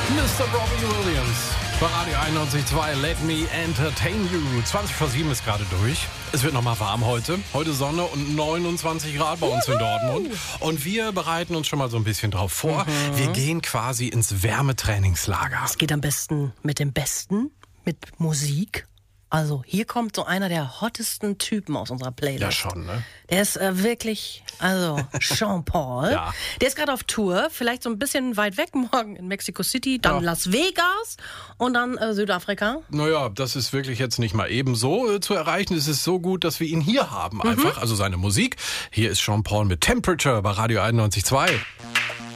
Mr. Robbie Williams bei Radio 91.2, Let Me Entertain You. 20:07 ist gerade durch. Es wird nochmal warm heute. Heute Sonne und 29 Grad bei uns in Dortmund. Und wir bereiten uns schon mal so ein bisschen drauf vor. Wir gehen quasi ins Wärmetrainingslager. Es geht am besten, mit Musik. Also hier kommt so einer der hottesten Typen aus unserer Playlist. Ja, schon, ne? Der ist wirklich, Sean Paul. Ja. Der ist gerade auf Tour, vielleicht so ein bisschen weit weg, morgen in Mexico City, dann Las Vegas und dann Südafrika. Naja, das ist wirklich jetzt nicht mal eben so zu erreichen. Es ist so gut, dass wir ihn hier haben einfach, also seine Musik. Hier ist Sean Paul mit Temperature bei Radio 91.2.